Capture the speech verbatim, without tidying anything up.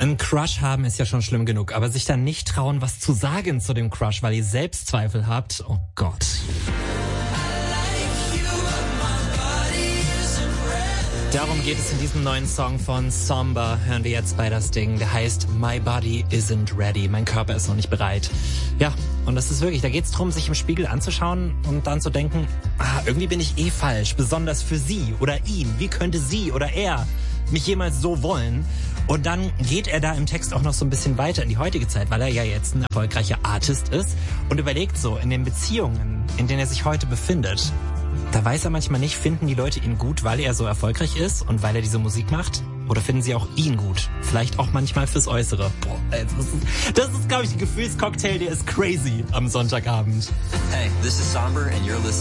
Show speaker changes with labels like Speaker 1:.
Speaker 1: Ein Crush haben ist ja schon schlimm genug, aber sich dann nicht trauen, was zu sagen zu dem Crush, weil ihr Selbstzweifel habt, oh Gott. Darum geht es in diesem neuen Song von Somber, hören wir jetzt bei das Ding, der heißt My Body Isn't Ready, mein Körper ist noch nicht bereit. Ja, und das ist wirklich, da geht es darum, sich im Spiegel anzuschauen und dann zu denken, ah, irgendwie bin ich eh falsch, besonders für sie oder ihn, wie könnte sie oder er mich jemals so wollen? Und dann geht er da im Text auch noch so ein bisschen weiter in die heutige Zeit, weil er ja jetzt ein erfolgreicher Artist ist und überlegt so, in den Beziehungen, in denen er sich heute befindet, da weiß er manchmal nicht, finden die Leute ihn gut, weil er so erfolgreich ist und weil er diese Musik macht? Oder finden sie auch ihn gut? Vielleicht auch manchmal fürs Äußere. Boah, das ist, das ist glaube ich, ein Gefühlscocktail, der ist crazy am Sonntagabend.
Speaker 2: Hey, this is Somber and you're listening.